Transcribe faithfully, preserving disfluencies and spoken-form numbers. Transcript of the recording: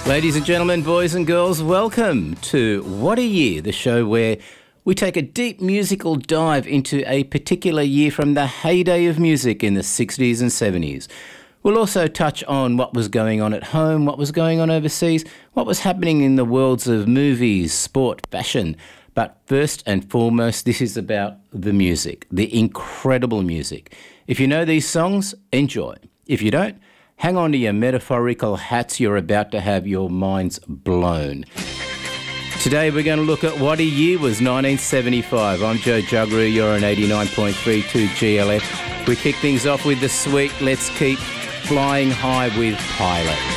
Ladies and gentlemen, boys and girls, welcome to What a Year, the show where we take a deep musical dive into a particular year from the heyday of music in the sixties and seventies. We'll also touch on what was going on at home, what was going on overseas, what was happening in the worlds of movies, sport, fashion. But first and foremost, this is about the music, the incredible music. If you know these songs, enjoy. If you don't, hang on to your metaphorical hats, you're about to have your minds blown. Today we're going to look at what a year was nineteen seventy-five. I'm Joe Juggeroo, you're on eighty-nine point three two G L F. We kick things off with the sweet Let's Keep Flying High with Pilot.